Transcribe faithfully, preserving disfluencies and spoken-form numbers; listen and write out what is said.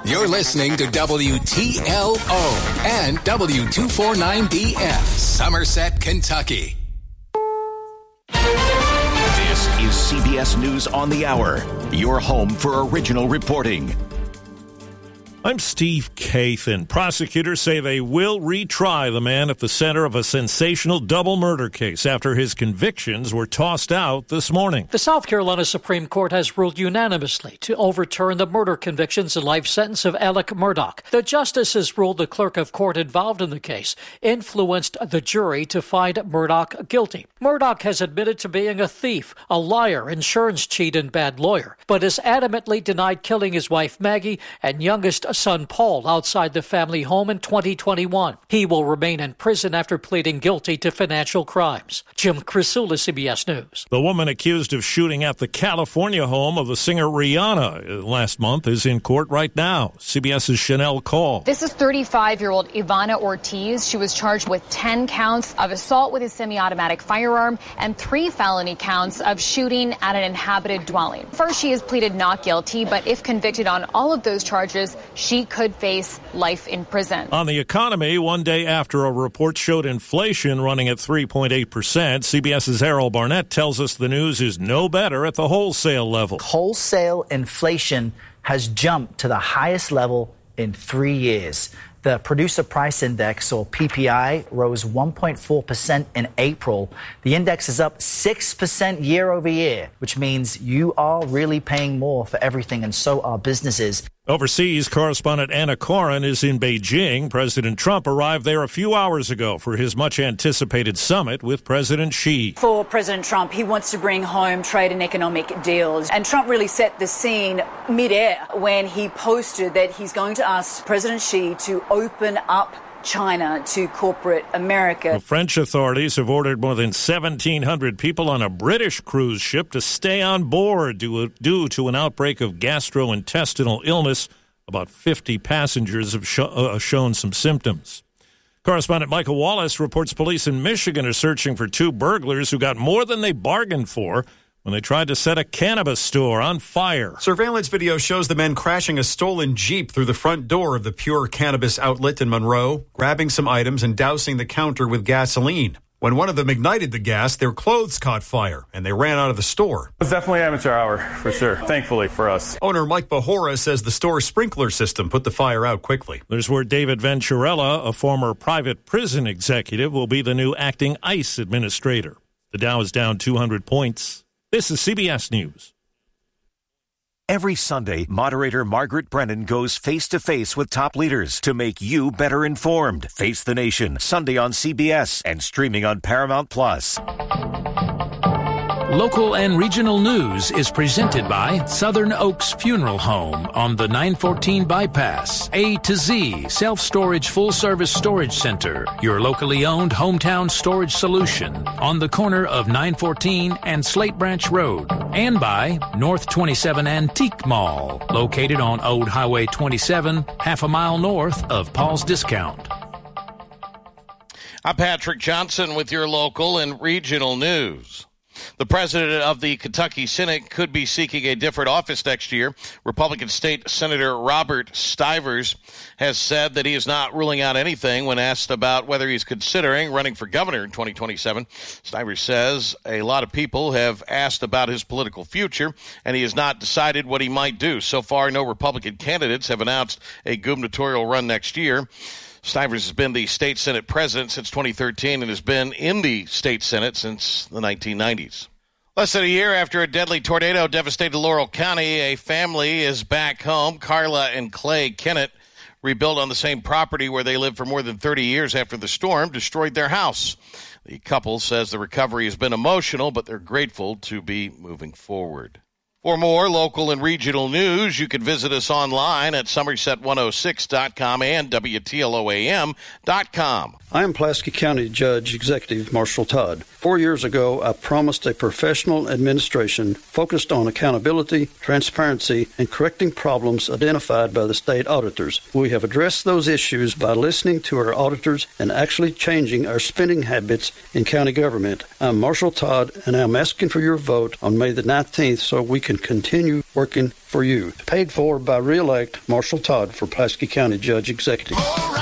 You're listening to W T L O and W two forty-nine D F, Somerset, Kentucky. This is C B S News on the Hour, your home for original reporting. I'm Steve Kathan. Prosecutors say they will retry the man at the center of a sensational double murder case after his convictions were tossed out this morning. The South Carolina Supreme Court has ruled unanimously to overturn the murder convictions and life sentence of Alec Murdaugh. The justices ruled the clerk of court involved in the case influenced the jury to find Murdaugh guilty. Murdaugh has admitted to being a thief, a liar, insurance cheat, and bad lawyer, but has adamantly denied killing his wife Maggie and youngest son Paul outside the family home in twenty twenty-one. He will remain in prison after pleading guilty to financial crimes. Jim Crisula, C B S News. The woman accused of shooting at the California home of the singer Rihanna last month is in court right now. CBS's Chanel Call. This is thirty-five-year-old Ivana Ortiz. She was charged with ten counts of assault with a semi-automatic firearm and three felony counts of shooting at an inhabited dwelling. First, she has pleaded not guilty, but if convicted on all of those charges, she could face life in prison. On the economy, one day after a report showed inflation running at three point eight percent, CBS's Errol Barnett tells us the news is no better at the wholesale level. Wholesale inflation has jumped to the highest level in three years. The Producer Price Index, or P P I, rose one point four percent in April. The index is up six percent year over year, which means you are really paying more for everything, and so are businesses. Overseas, correspondent Anna Coren is in Beijing. President Trump arrived there a few hours ago for his much-anticipated summit with President Xi. For President Trump, he wants to bring home trade and economic deals. And Trump really set the scene mid-air when he posted that he's going to ask President Xi to open up China to corporate America. The French authorities have ordered more than seventeen hundred people on a British cruise ship to stay on board due, due to an outbreak of gastrointestinal illness. About fifty passengers have sh- uh, shown some symptoms. Correspondent Michael Wallace reports police in Michigan are searching for two burglars who got more than they bargained for when they tried to set a cannabis store on fire. Surveillance video shows the men crashing a stolen Jeep through the front door of the Pure Cannabis outlet in Monroe, grabbing some items and dousing the counter with gasoline. When one of them ignited the gas, their clothes caught fire, and they ran out of the store. It's definitely amateur hour, for sure, thankfully for us. Owner Mike Bahora says the store's sprinkler system put the fire out quickly. There's where David Venturella, a former private prison executive, will be the new acting ICE administrator. The Dow is down two hundred points. This is C B S News. Every Sunday, moderator Margaret Brennan goes face-to-face with top leaders to make you better informed. Face the Nation, Sunday on C B S and streaming on Paramount Plus. Local and regional news is presented by Southern Oaks Funeral Home on the nine fourteen bypass. A to Z Self-Storage Full-Service Storage Center, your locally owned hometown storage solution on the corner of nine fourteen and Slate Branch Road. And by North twenty-seven Antique Mall, located on Old Highway twenty-seven, half a mile north of Paul's Discount. I'm Patrick Johnson with your local and regional news. The president of the Kentucky Senate could be seeking a different office next year. Republican State Senator Robert Stivers has said that he is not ruling out anything when asked about whether he's considering running for governor in twenty twenty-seven. Stivers says a lot of people have asked about his political future, and he has not decided what he might do. So far, no Republican candidates have announced a gubernatorial run next year. Stivers has been the state Senate president since twenty thirteen and has been in the state Senate since the nineteen nineties. Less than a year after a deadly tornado devastated Laurel County, a family is back home. Carla and Clay Kennett rebuilt on the same property where they lived for more than thirty years after the storm destroyed their house. The couple says the recovery has been emotional, but they're grateful to be moving forward. For more local and regional news, you can visit us online at Somerset one oh six dot com and W T L O A M dot com. I am Pulaski County Judge Executive Marshall Todd. Four years ago, I promised a professional administration focused on accountability, transparency, and correcting problems identified by the state auditors. We have addressed those issues by listening to our auditors and actually changing our spending habits in county government. I'm Marshall Todd, and I'm asking for your vote on May the nineteenth so we can continue working for you. Paid for by Re-elect Marshall Todd for Pulaski County Judge Executive.